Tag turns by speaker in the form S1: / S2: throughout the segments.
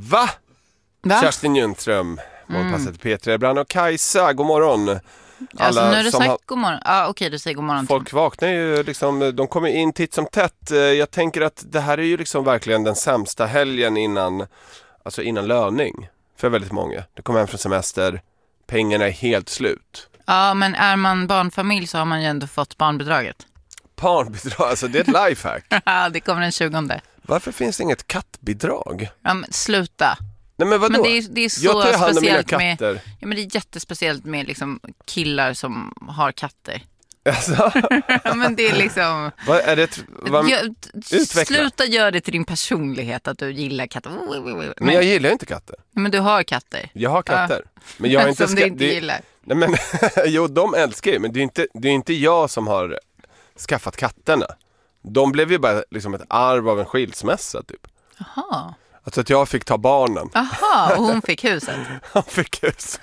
S1: Va? Kerstin Junström, morgonpasset till P3 Brand och Kajsa, god morgon.
S2: Alltså nu har du sagt god morgon. Ja, okej, du säger god morgon.
S1: Folk vaknar ju liksom, de kommer in titt som tätt. Jag tänker att det här är ju liksom verkligen den sämsta helgen innan löning för väldigt många. Det kommer hem från semester, pengarna är helt slut.
S2: Ja, men är man barnfamilj så har man ju ändå fått barnbidraget.
S1: Barnbidrag, alltså det är ett lifehack.
S2: Ja, det kommer den 20.
S1: Varför finns det inget kattbidrag?
S2: Ja, men sluta.
S1: Nej, men vadå?
S2: Men det är så
S1: jag tar hand om mina
S2: speciellt
S1: katter.
S2: med, ja, men det är jättespeciellt med liksom killar som har katter.
S1: Alltså?
S2: Ja, men det är liksom...
S1: Vad är det?
S2: Sluta göra det till din personlighet att du gillar katter.
S1: Men jag gillar inte katter.
S2: Men du har katter.
S1: Jag har katter. Men jag har inte
S2: som du inte gillar.
S1: Nej, men jo, de älskar ju. Men det är inte jag som har skaffat katterna. De blev ju bara liksom ett arv av en skilsmässa typ.
S2: Jaha.
S1: Alltså att jag fick ta barnen.
S2: Jaha, och hon fick huset.
S1: Han fick huset.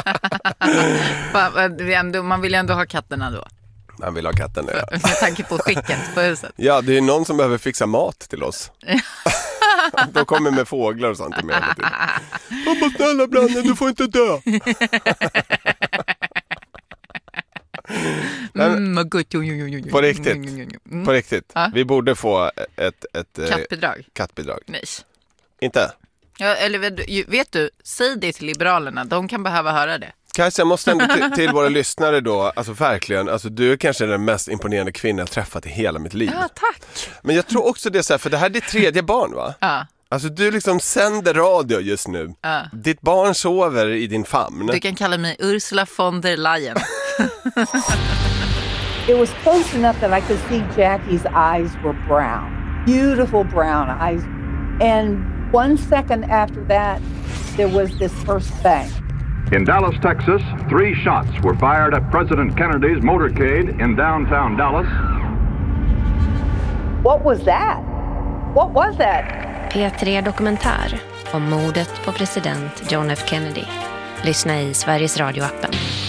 S2: Man vill ju ändå ha katterna då.
S1: Man vill ha katterna, ja.
S2: Med tanke på skicket på huset.
S1: Ja, det är någon som behöver fixa mat till oss. De kommer med fåglar och sånt till mig hela tiden. Pappa, snälla Branden, du får inte dö. På riktigt. Vi borde få ett kattbidrag.
S2: Nej.
S1: Inte?
S2: Ja, eller vet du, säg det till Liberalerna. De kan behöva höra det.
S1: Kanske jag måste ändå till våra lyssnare då. Alltså verkligen, alltså du är kanske den mest imponerande kvinnan jag träffat i hela mitt liv.
S2: Ja, tack.
S1: Men jag tror också det är så här, för det här är ditt tredje barn, va?
S2: Ja.
S1: Alltså du liksom sänder radio just nu. Ditt barn sover i din famn.
S2: Du kan kalla mig Ursula von der Leyen.
S3: It was close enough that I could see Jackie's eyes were brown. Beautiful brown eyes. And 1 second after that, there was this first bang.
S4: In Dallas, Texas, 3 shots were fired at President Kennedy's motorcade in downtown Dallas.
S3: What was that? What was that?
S5: P3 Dokumentär om mordet på president John F. Kennedy. Lyssna i Sveriges Radio-appen.